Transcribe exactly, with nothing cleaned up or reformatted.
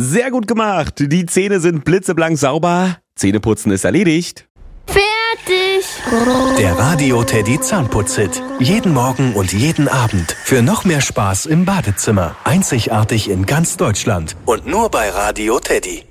sehr gut gemacht. Die Zähne sind blitzeblank sauber. Zähneputzen ist erledigt. Fertig. Der Radio Teddy Zahnputz-Hit. Jeden Morgen und jeden Abend. Für noch mehr Spaß im Badezimmer. Einzigartig in ganz Deutschland. Und nur bei Radio Teddy.